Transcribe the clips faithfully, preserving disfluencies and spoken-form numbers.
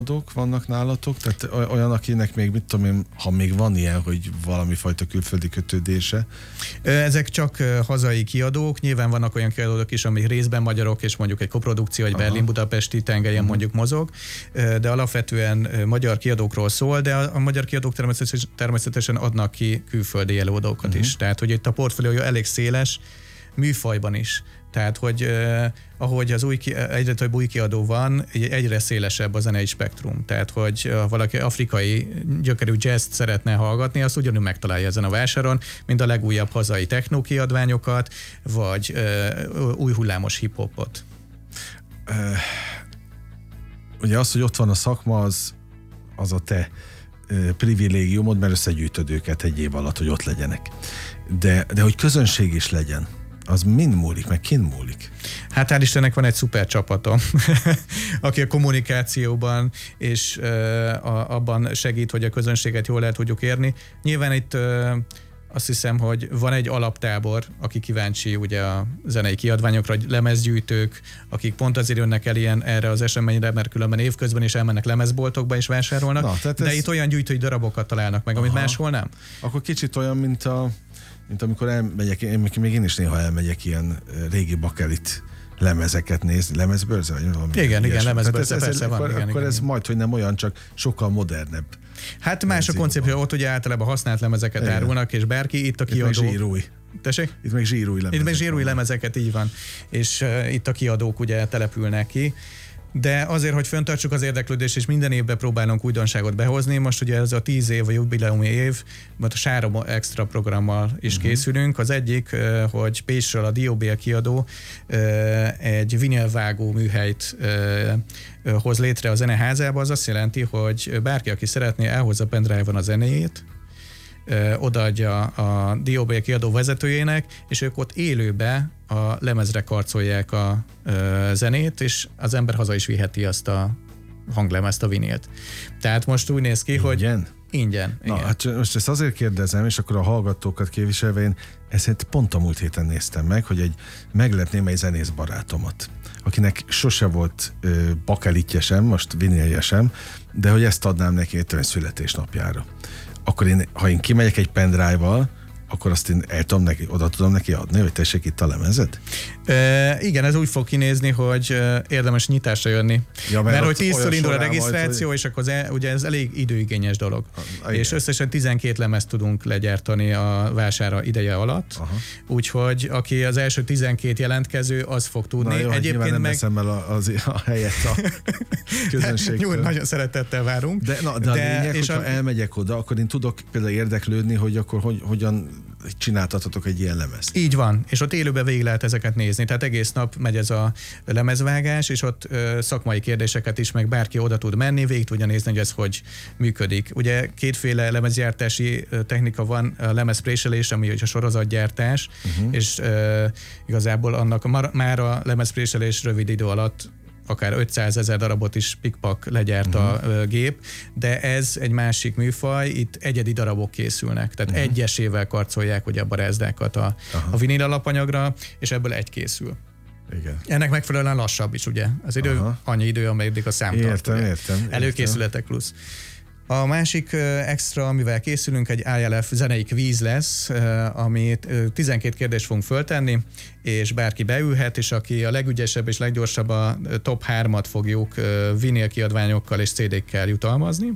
kiadók vannak nálatok? Tehát olyan, akinek még, mit tudom én, ha még van ilyen, hogy valami fajta külföldi kötődése? Ezek csak hazai kiadók, nyilván vannak olyan kiadók is, amik részben magyarok, és mondjuk egy koprodukció, egy Berlin-Budapesti tengelyen uh-huh. mondjuk mozog, de alapvetően magyar kiadókról szól, de a, a magyar kiadók természetesen, természetesen adnak ki külföldi előadókat uh-huh. is. Tehát, hogy itt a portfóliója elég széles, műfajban is. Tehát, hogy eh, ahogy az új, egyre több új kiadó van, egyre szélesebb a zenei spektrum. Tehát, hogy ha valaki afrikai gyökerű jazzt szeretne hallgatni, azt ugyanúgy megtalálja ezen a vásáron, mint a legújabb hazai techno kiadványokat, vagy eh, új hullámos hip-hopot. Uh, ugye az, hogy ott van a szakma, az, az a te uh, privilégiumod, mert összegyűjtöd őket egy év alatt, hogy ott legyenek. De, de hogy közönség is legyen, az mind múlik, meg kin múlik? Hát hál' Istennek van egy szuper csapatom, aki a kommunikációban és uh, a, abban segít, hogy a közönséget jól el tudjuk érni. Nyilván itt uh, azt hiszem, hogy van egy alaptábor, aki kíváncsi ugye a zenei kiadványokra, lemezgyűjtők, akik pont azért jönnek el ilyen erre az eseményre, mert különben évközben is elmennek lemezboltokba és vásárolnak, Na, de ez... itt olyan gyűjtői darabokat találnak meg, Aha. amit máshol nem. Akkor kicsit olyan, mint a mint amikor elmegyek, én, még én is néha elmegyek ilyen régi bakelit lemezeket nézni, lemezbörze? Vagy valami igen, igen, igen, lemezbörze, ez, persze ez, van. Akkor, igen, akkor igen, ez igen. majd, hogy nem olyan, csak sokkal modernebb. Hát más a koncepció, ott ugye általában használt lemezeket igen. árulnak, és bárki, itt a kiadó... Itt meg zsírúj. Tessék? Itt meg zsírúj lemezek. Itt meg zsírúj lemezeket, így van. És uh, itt a kiadók ugye települnek ki. De azért, hogy fenntartsuk az érdeklődést, és minden évben próbálunk újdonságot behozni, most ugye ez a tíz év, a jubileumi év, mert a Sárom extra programmal is uh-huh. készülünk. Az egyik, hogy Pécsről a Diobél kiadó egy vinilvágó műhelyt hoz létre a zeneházába, az azt jelenti, hogy bárki, aki szeretné, elhozza pendrive-on a zenéjét, odaadja a Diobél kiadó vezetőjének, és ők ott élőbe a lemezre karcolják a ö, zenét, és az ember haza is viheti azt a hanglemezt, a vinilt. Tehát most úgy néz ki, ingyen? hogy ingyen. Na, igen. hát most ezt azért kérdezem, és akkor a hallgatókat képviselve én ezt pont a múlt héten néztem meg, hogy egy meglepném egy zenész barátomat, akinek sose volt ö, bakelitje sem, most vinilje sem, de hogy ezt adnám neki egy születésnapjára. Akkor én, ha én kimegyek egy pendrive-val, akkor azt én el tudom neki, oda tudom neki adni, hogy tessék itt a lemezed? E, igen, ez úgy fog kinézni, hogy érdemes nyitásra jönni. Ja, mert, mert hogy tíztől indul a regisztráció, majd, és akkor az, ugye ez elég időigényes dolog. Ah, és összesen tizenkét lemezt tudunk legyártani a vására ideje alatt. Aha. Úgyhogy aki az első tizenkét jelentkező, az fog tudni. Na jó, egyébként nem meg... veszem el a, az, a helyet a közönségtől. Nagyon szeretettel várunk. De, na, de, de a lényeg, hogyha a... elmegyek oda, akkor én tudok például érdeklődni, hogy akkor hogy, hogyan csináltatotok egy ilyen lemezt. Így van, és ott élőben végig lehet ezeket nézni, tehát egész nap megy ez a lemezvágás, és ott ö, szakmai kérdéseket is, meg bárki oda tud menni, végig tudja nézni, hogy ez hogy működik. Ugye kétféle lemezgyártási technika van, a lemezpréselés, ami a sorozatgyártás, uh-huh. és ö, igazából annak mar, már a lemezpréselés rövid idő alatt akár ötszázezer darabot is pikpak legyárt uh-huh. a gép, de ez egy másik műfaj, itt egyedi darabok készülnek, tehát uh-huh. egyesével karcolják ugye a barázdákat a, a vinil alapanyagra, és ebből egy készül. Igen. Ennek megfelelően lassabb is, ugye? Az idő, Aha. annyi idő, ameddig a szám tart. Értem, értem. Előkészületek plusz. A másik extra, amivel készülünk, egy I L F zenei kvíz lesz, amit tizenkét kérdést fogunk föltenni, és bárki beülhet, és aki a legügyesebb és leggyorsabb, a top hármat fogjuk vinil kiadványokkal és cé dé-kkel jutalmazni.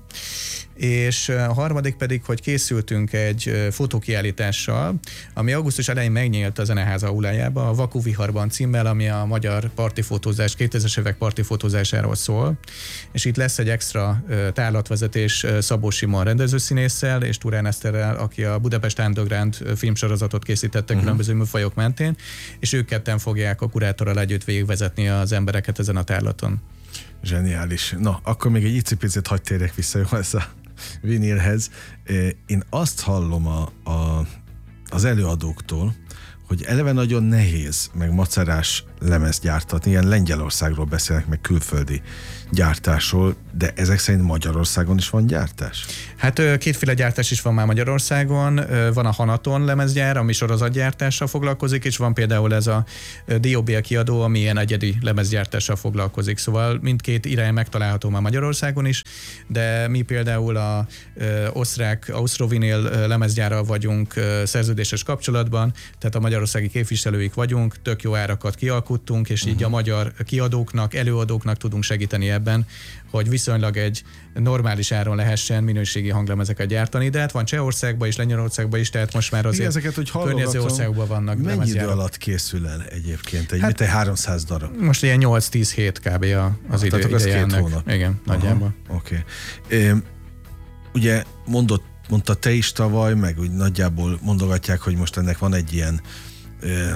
És a harmadik pedig, hogy készültünk egy fotókiállítással, ami augusztus elején megnyílt a Zeneháza aulájába, a Vakú Viharban címmel, ami a magyar partifotózás, kétezres évek partifotózásáról szól, és itt lesz egy extra tárlatvezetés Szabó Simon rendezőszínésszel és Turán Eszterrel, aki a Budapest Underground filmsorozatot készítette uh-huh. különböző műfajok mentén, és ők ketten fogják a kurátorral együtt végigvezetni az embereket ezen a tárlaton. Zseniális. Na, akkor még egy icipicit hadd térjek vissza, jó, ez a vinilhez. Én azt hallom a, a, az előadóktól, hogy eleve nagyon nehéz, meg macerás lemezt gyártatni, ilyen Lengyelországról beszélnek, meg külföldi gyártásról, de ezek szerint Magyarországon is van gyártás? Hát kétféle gyártás is van már Magyarországon. Van a Hanaton lemezgyár, ami sorozatgyártással foglalkozik, és van például ez a Diobél kiadó, ami ilyen egyedi lemezgyártással foglalkozik. Szóval mindkét irány megtalálható már Magyarországon is, de mi például a osztrák Austrovinyl lemezgyárral vagyunk szerződéses kapcsolatban, tehát a magyarországi képviselőik vagyunk, tök jó árakat kialkuttunk, és így a magyar kiadóknak, előadóknak tudunk segíteni ebben, hogy viszonylag egy normális áron lehessen minőségi hanglemezeket gyártani, de hát van Csehországban és Lengyelországban is, tehát most már azért ezeket, hogy környező országokban vannak mennyi lemezgyárak. idő alatt készül el egyébként? Egy, hát, mint egy háromszáz darab? Most ilyen nyolc-tíz hét kb. Az idő, tehát az két hónap. Igen, nagyjából. Oké. Okay. Ugye mondott, mondta te is tavaly, meg úgy nagyjából mondogatják, hogy most ennek van egy ilyen ö,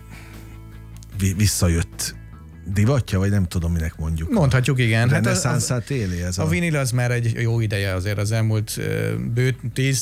visszajött divatja, vagy nem tudom, minek mondjuk. Mondhatjuk, igen. Hát reneszánszát éli ez a... A vinyl az már egy jó ideje azért, az elmúlt bő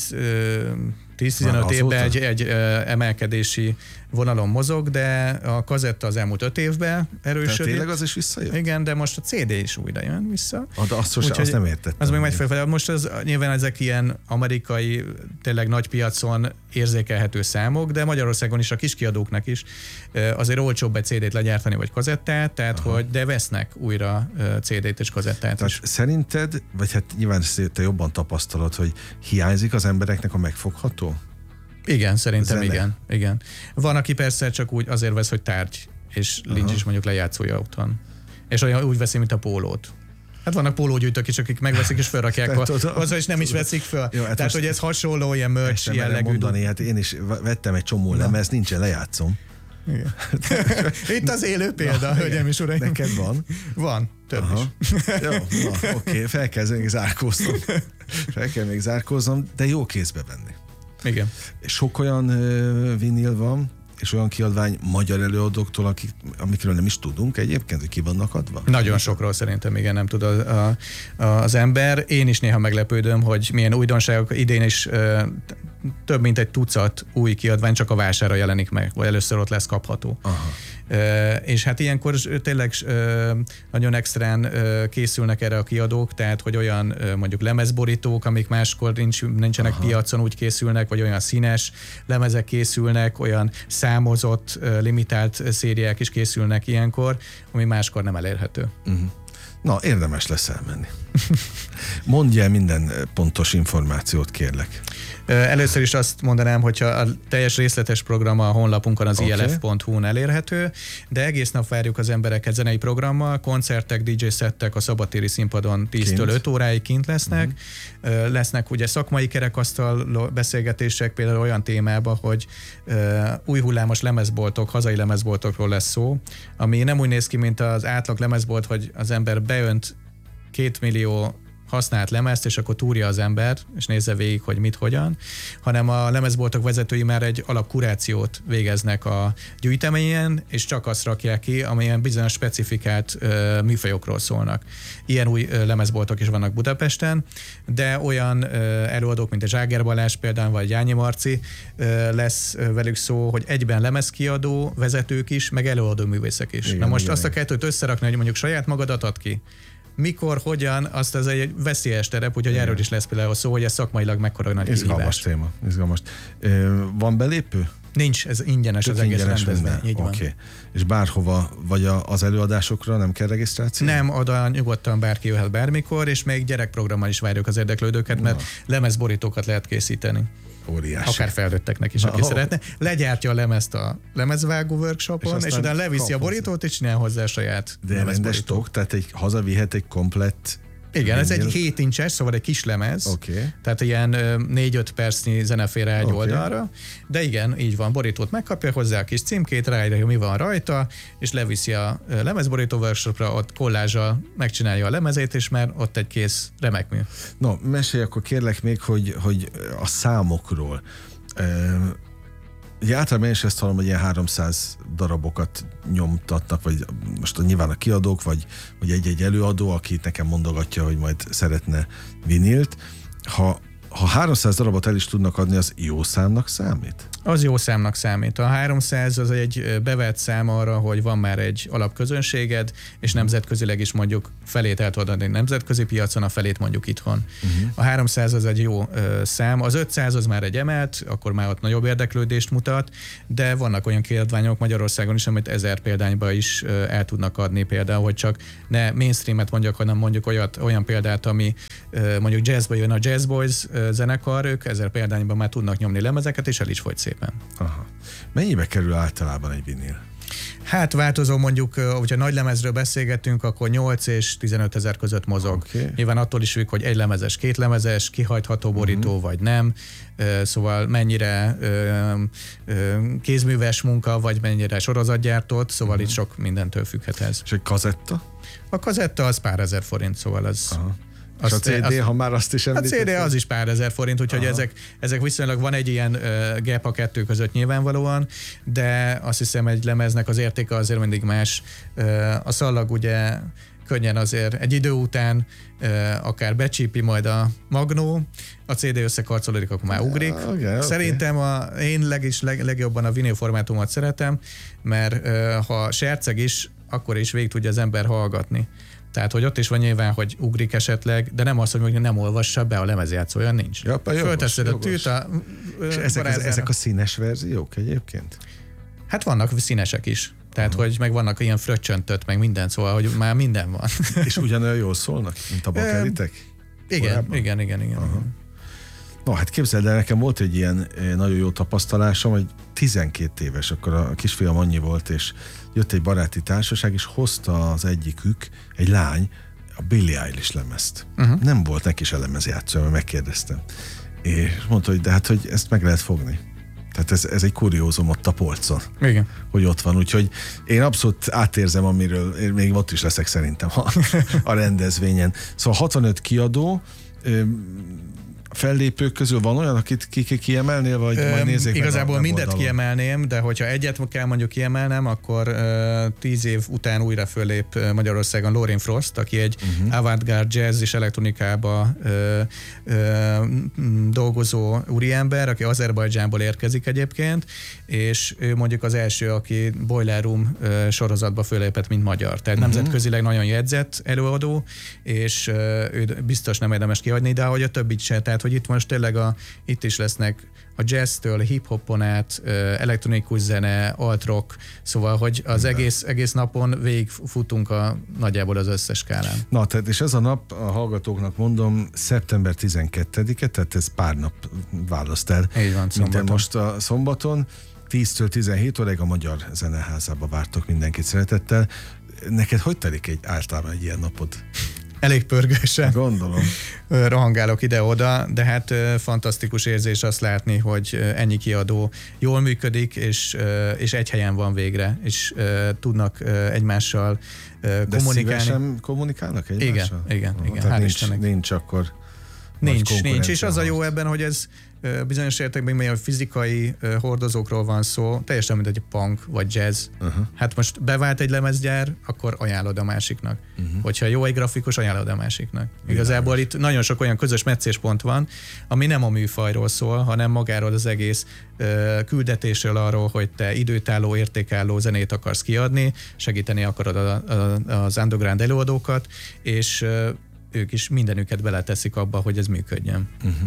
tíz-tizenöt évben egy, egy emelkedési vonalon mozog, de a kazetta az elmúlt öt évben erősödik. Tehát tényleg az is visszajött? Igen, de most a cé dé is újra jön vissza. Ah, de azt, Úgy, azt nem értettem. Az még megy felfelé. Most az, nyilván ezek ilyen amerikai, tényleg nagy piacon érzékelhető számok, de Magyarországon is a kiskiadóknak is azért olcsóbb egy cé dét legyártani, vagy kazettát, tehát hogy, de vesznek újra cé dét és kazettát tehát is. Szerinted, vagy hát nyilván te jobban tapasztalod, hogy hiányzik az embereknek a megfogható? Igen, szerintem igen, igen. Van, aki persze csak úgy azért vesz, hogy tárgy, és nincs Aha. is mondjuk lejátszója otthon. És olyan úgy veszi, mint a pólót. Hát vannak pólógyűjtők is, akik megveszik és felrakják, hozzá és nem is veszik föl. Jó, hát tehát, hogy ez hasonló, ilyen merch jellegű. Mondani, hát én is vettem egy csomó lemez, nincsen lejátszom. Igen. Itt az élő példa, hölgyeim és uraim. Neked van? Van, több Aha. is. Jó, oké, okay, fel kell még zárkóznom. Fel kell még zárkóznom, de jó kézbe venni. Igen. Sok olyan uh, vinil van, és olyan kiadvány magyar előadóktól, akik, amikről nem is tudunk egyébként, hogy ki vannak adva? Nagyon sokról szerintem igen, nem tud a, a, az ember. Én is néha meglepődöm, hogy milyen újdonságok idén is uh, több mint egy tucat új kiadvány csak a vására jelenik meg, vagy először ott lesz kapható. Aha. Uh, és hát ilyenkor tényleg uh, nagyon extrán uh, készülnek erre a kiadók, tehát hogy olyan uh, mondjuk lemezborítók, amik máskor nincs, nincsenek Aha. piacon, úgy készülnek, vagy olyan színes lemezek készülnek, olyan számozott, uh, limitált szériák is készülnek ilyenkor, ami máskor nem elérhető. Uh-huh. Na, érdemes lesz elmenni. Mondj el minden pontos információt, kérlek. Először is azt mondanám, hogyha a teljes részletes program a honlapunkon az okay. i el ef pont hu-n elérhető, de egész nap várjuk az embereket zenei programmal, koncertek, dé dzsé szettek a szabadtéri színpadon tíztől öt óráig kint lesznek. Uh-huh. Lesznek ugye szakmai kerekasztal beszélgetések, például olyan témában, hogy új hullámos lemezboltok, hazai lemezboltokról lesz szó, ami nem úgy néz ki, mint az átlag lemezbolt, hogy az ember beönt két millió használt lemezt, és akkor túrja az ember, és nézze végig, hogy mit, hogyan, hanem a lemezboltok vezetői már egy alapkurációt végeznek a gyűjteményen, és csak azt rakják ki, amilyen bizonyos specifikált uh, műfajokról szólnak. Ilyen új uh, lemezboltok is vannak Budapesten, de olyan uh, előadók, mint a Zságer Balázs például, vagy Jányi Marci uh, lesz uh, velük szó, hogy egyben lemezkiadó vezetők is, meg előadó művészek is. Igen, Na most igen, azt a kettőt összerakni, hogy mondjuk saját magadat ad ki, mikor, hogyan, azt ez egy veszélyes terep, úgyhogy erről is lesz például szó, hogy ez szakmailag mekkora nagy kihívás. Izgalmas téma, izgalmas. Van belépő? Nincs, ez ingyenes Tök az egész rendezvény. Így van. Okay. És bárhova, vagy az előadásokra nem kell regisztráció? Nem, oda nyugodtan bárki jöhet bármikor, és még gyerekprogrammal is várjuk az érdeklődőket, mert Na. lemezborítókat lehet készíteni. Óriási. Akár felnőtteknek is, aki oh. szeretne. Legyártja a lemezt a lemezvágó workshopon, és, és utána leviszi a borítót, és csinál hozzá saját De rendes tok, tehát egy, hazavihet egy komplett... Igen, ez egy hét incses, szóval egy kis lemez, okay. tehát ilyen négy-öt percnyi zene fér egy okay. oldalra, de igen, így van, borítót megkapja hozzá a kis címkét, ráírja, mi van rajta, és leviszi a lemezborító workshopra, ott kollázsal megcsinálja a lemezét, és már ott egy kész remek mű. No, mesélj akkor kérlek még, hogy, hogy a számokról. Ugye általában én is ezt hallom, hogy ilyen háromszáz darabokat nyomtatnak, vagy most nyilván a kiadók, vagy, vagy egy-egy előadó, aki nekem mondogatja, hogy majd szeretne vinilt. Ha Ha háromszáz darabot el is tudnak adni, az jó számnak számít? Az jó számnak számít. A háromszáz az egy bevett szám arra, hogy van már egy alapközönséged, és nemzetközileg is mondjuk felét el tudod adni nemzetközi piacon, a felét mondjuk itthon. Uh-huh. A háromszáz az egy jó ö, szám. Az ötszáz az már egy emelt, akkor már ott nagyobb érdeklődést mutat, de vannak olyan kiadványok Magyarországon is, amit ezer példányba is ö, el tudnak adni, például, hogy csak ne mainstreamet mondjak, hanem mondjuk olyat, olyan példát, ami ö, mondjuk jazzba jön, a Jazz Boys ö, zenekar, ők ezer példányban már tudnak nyomni lemezeket, és el is fogy szépen. Aha. Mennyibe kerül általában egy vinil? Hát változó, mondjuk, hogyha nagy lemezről beszélgetünk, akkor nyolc és tizenöt ezer között mozog. Okay. Nyilván attól is függ, hogy egy lemezes, két lemezes, kihajtható borító uh-huh. vagy nem, szóval mennyire kézműves munka, vagy mennyire sorozatgyártott, szóval uh-huh. itt sok mindentől függhet ez. És egy kazetta? A kazetta az pár ezer forint, szóval az... Aha. És azt, a cé dé, azt, ha már azt is említettem? A cé dé az is pár ezer forint, úgyhogy ezek, ezek viszonylag van egy ilyen uh, gap a kettő között nyilvánvalóan, de azt hiszem egy lemeznek az értéke azért mindig más. Uh, a szallag ugye könnyen azért egy idő után uh, akár becsípi majd a magnó, a cé dé összekarcolódik, akkor már ugrik. Yeah, okay, Szerintem a, én leg is leg, legjobban a vinil formátumot szeretem, mert uh, ha serceg is, akkor is végig tudja az ember hallgatni. Tehát, hogy ott is van nyilván, hogy ugrik esetleg, de nem az, hogy nem olvassa be, a lemezjátszó, olyan nincs. Ja, fölteszed a tűt a... És ezek, az, ezek a színes verziók egyébként? Hát vannak színesek is. Tehát, uh-huh. hogy meg vannak ilyen fröccsöntött, meg minden, szóval, hogy már minden van. És ugyanolyan jól szólnak, mint a bakelitek? Igen, igen, igen, igen. Uh-huh. No, hát képzeld el, nekem volt egy ilyen nagyon jó tapasztalásom, hogy tizenkét éves, akkor a kisfiam annyi volt, és jött egy baráti társaság, és hozta az egyikük, egy lány, a Billie Eilish lemezt. Uh-huh. Nem volt neki se lemezjátszó, mert megkérdeztem. És mondta, hogy de hát, hogy ezt meg lehet fogni. Tehát ez, ez egy kuriózum ott a polcon. Igen. Hogy ott van. Úgyhogy én abszolút átérzem, amiről én még ott is leszek szerintem a, a rendezvényen. Szóval hatvanöt kiadó, a fellépők közül van olyan, akit ki, ki kiemelnél, vagy Öm, majd nézzék igazából meg a mindet kiemelném, de hogyha egyet kell mondjuk kiemelnem, akkor uh, tíz év után újra fölép Magyarországon Lorin Frost, aki egy uh-huh. avantgárd jazz és elektronikába uh, uh, dolgozó úriember, aki Azerbajdzsánból érkezik egyébként, és ő mondjuk az első, aki Boiler Room uh, sorozatba fölépett, mint magyar. Tehát uh-huh. nemzetközileg nagyon jegyzett előadó, és uh, őt biztos nem érdemes kihagyni, de ahogy a többit se. Tehát, hogy itt most tényleg a, itt is lesznek a jazztől, hip-hopon át, elektronikus zene, alt-rock, szóval, hogy az egész, egész napon végigfutunk a, nagyjából az összes skálán. Na, tehát és ez a nap, a hallgatóknak mondom, szeptember tizenkettedike, tehát ez pár nap választ el. Így van, szombaton. Most a szombaton, tíztől tizenhét óráig a Magyar Zeneházába vártok mindenkit szeretettel. Neked hogy telik egy általában egy ilyen napod? Elég pörgősen. Gondolom. Rohangálok ide-oda, de hát fantasztikus érzés azt látni, hogy ennyi kiadó jól működik, és, és egy helyen van végre, és tudnak egymással de kommunikálni. De szívesen kommunikálnak egymással? Igen, igen, igen. Tehát nincs, nincs akkor Nincs, nincs, és az a jó ebben, hogy ez bizonyos értelemben olyan fizikai hordozókról van szó, teljesen mint egy punk vagy jazz. Uh-huh. Hát most bevált egy lemezgyár, akkor ajánlod a másiknak. Uh-huh. Hogyha jó egy grafikus, ajánlod a másiknak. Igazából itt nagyon sok olyan közös meccéspont van, ami nem a műfajról szól, hanem magáról az egész uh, küldetésről arról, hogy te időtálló, értékálló zenét akarsz kiadni, segíteni akarod a, a, az underground előadókat, és uh, ők is mindenüket beleteszik abba, hogy ez működjön. Uh-huh.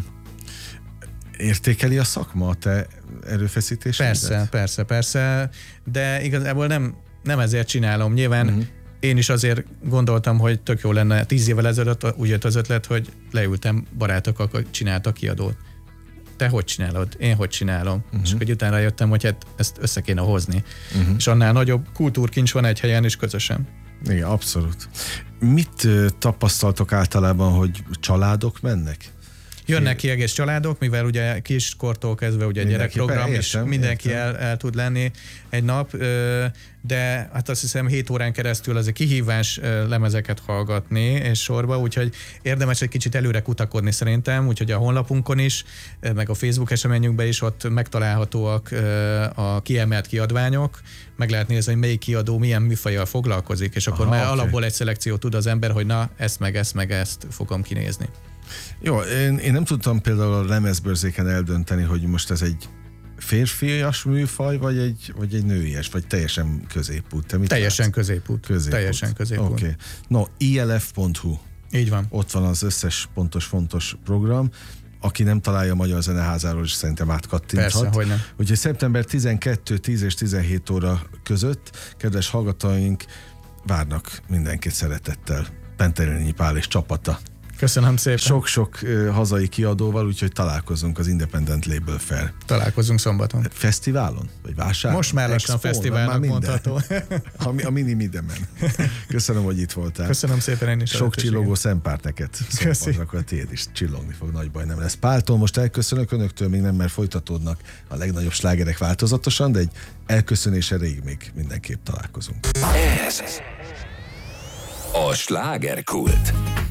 Értékeli a szakma a te erőfeszítésedet? Persze, persze, persze, de igazából nem, nem ezért csinálom. Nyilván uh-huh. én is azért gondoltam, hogy tök jó lenne. Tíz évvel ezelőtt úgy jött az ötlet, hogy leültem barátokkal, akik csináltak kiadót. Te hogy csinálod? Én hogy csinálom? Uh-huh. És akkor utána jöttem, hogy hát ezt össze kéne hozni. Uh-huh. És annál nagyobb kultúrkincs van egy helyen, és közösen. Igen, abszolút. Mit tapasztaltok általában, hogy családok mennek? Jönnek ki egész családok, mivel ugye kiskortól kezdve ugye gyerekprogram, és mindenki el, el tud lenni egy nap, de hát azt hiszem hét órán keresztül az egy kihívás lemezeket hallgatni és sorba, úgyhogy érdemes egy kicsit előre kutakodni szerintem, úgyhogy a honlapunkon is, meg a Facebook eseményünkben is ott megtalálhatóak a kiemelt kiadványok, meg lehet nézni, hogy melyik kiadó milyen műfajjal foglalkozik, és akkor Aha, már okay. alapból egy szelekciót tud az ember, hogy na, ezt meg ezt meg ezt fogom kinézni. Jó, én, én nem tudtam például a lemezbőrzéken eldönteni, hogy most ez egy férfias műfaj, vagy egy, vagy egy nőies, vagy teljesen középút. Te mit teljesen látsz? középút. középút. Teljesen középút. Oké. Okay. No, i el ef pont hu. Így van. Ott van az összes pontos, fontos program. Aki nem találja a Magyar Zeneházáról, és szerintem átkattinthat. Persze, hogy nem. Úgyhogy szeptember tizenkettő, tíz és tizenhét óra között, kedves hallgatóink, várnak mindenkit szeretettel. Penterényi Pál és csapata. Köszönöm szépen. Sok-sok uh, hazai kiadóval, úgyhogy találkozunk az Independent Label Fair. Találkozunk szombaton. Fesztiválon? Vagy vásáron? Most már lassan fesztiválnak mondható. A, a mini mindenben. Köszönöm, hogy itt voltál. Köszönöm szépen én is. Sok csillogó szempárt neked. Szombaton, akkor a tiéd is csillogni fog, nagy baj nem lesz. Páltól most elköszönök önöktől, még nem, mert folytatódnak a legnagyobb slágerek változatosan, de egy elköszönés erejéig még mindenképp találkozunk. Ez a slágerkult.